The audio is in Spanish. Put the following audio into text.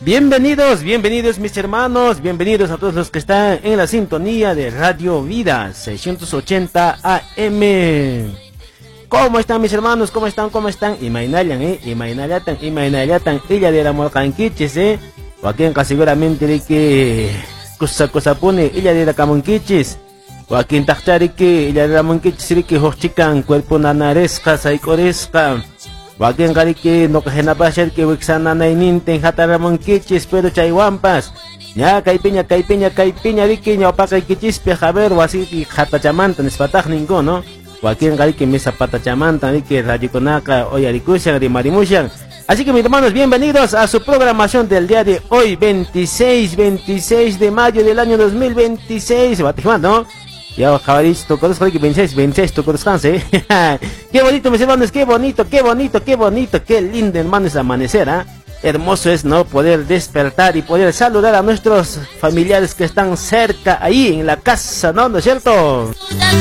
Bienvenidos mis hermanos, bienvenidos a todos los que están en la sintonía de Radio Vida 680 AM. ¿Cómo están mis hermanos? ¿Cómo están? Imainalian, imainaliatan, ella de la Morcanquiches, Joaquín seguramente de que cosa pone, ella de la Camonquiches, Joaquín Tachari que ella de la Monquiches, que Hochican, cuerpo nanaresca, saicoresca. Joaquín que no que pasar que Wixana Nainin Jataramon Kichis, pero Chaiwampas. Ya, caipiña, riquiña, opaca y quichispe, Javer, o así, Jatachamanta, Nespataj ninguno, ¿no? Joaquín que me zapata chamanta, que Rayiconaca, Oyaricusian, Rimarimushan. Así que mis hermanos, bienvenidos a su programación del día de hoy, 26 de mayo del año 2026. ¿No? Ya, jabalís, tocoros, que 26, tocoros, Qué bonito, mis hermanos, qué bonito, qué lindo, hermano, es amanecer, ¿ah? Hermoso es, ¿no? Poder despertar y poder saludar a nuestros familiares que están cerca, ahí en la casa, ¿no? ¿No es cierto?